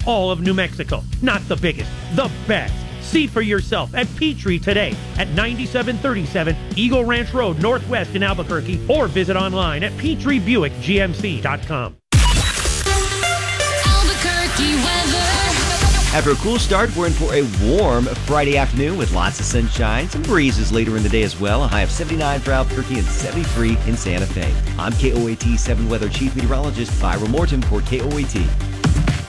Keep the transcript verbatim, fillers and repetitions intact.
all of New Mexico. Not the biggest, the best. See for yourself at Petrie today at ninety-seven thirty-seven Eagle Ranch Road, Northwest in Albuquerque, or visit online at Petrie Buick G M C dot com. Albuquerque weather. After a cool start, we're in for a warm Friday afternoon with lots of sunshine, some breezes later in the day as well. A high of seventy-nine for Albuquerque and seventy-three in Santa Fe. I'm K O A T seven Weather Chief Meteorologist Byron Morton for K O A T.